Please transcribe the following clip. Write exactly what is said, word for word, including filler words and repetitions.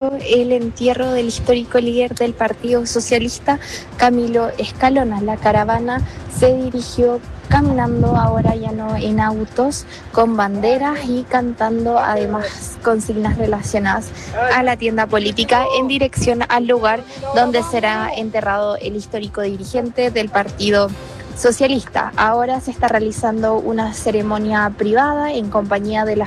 realizó el entierro del histórico líder del Partido Socialista, Camilo Escalona. La caravana se dirigió caminando, ahora ya no en autos, con banderas y cantando además consignas relacionadas a la tienda política en dirección al lugar donde será enterrado el histórico dirigente del Partido Socialista. Ahora se está realizando una ceremonia privada en compañía de la